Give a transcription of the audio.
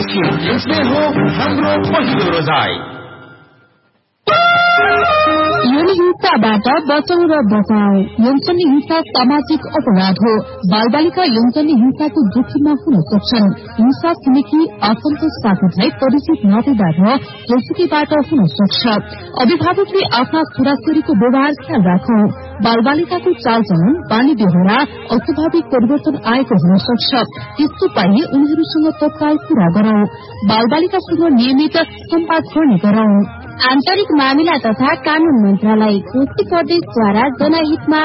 Asian पेन्ट्सले हो हाम्रो पहिलो रोजाइ। यौन हिंसाबाट बचाउ र बचाऊ। यौन हिंसा सामाजिक अपराध हो। बालबालिका यौन हिंसाको जोखिममा हुन सक्छन्। हिंसा छिमेकी आफन्त साथीभाइ परिचित नातेदार र जोसुकीबाट हुन सक्छ। अभिभावकले आफ्ना छोराछोरीको व्यवहार ख्याल राखौं। बालबालिकाको चालचलन बानी बेहोरा अस्वाभाविक परिवर्तन आएको हुन सक्छ। त्यस्तो पाइए उनीहरूसँग तत्काल कुरा गरौं। बालबालिकासँग नियमित सम्वाद गर्ने गरौं। आन्तरिक मामिला तथा कानून मन्त्रालय कोशी प्रदेशद्वारा जनहितमा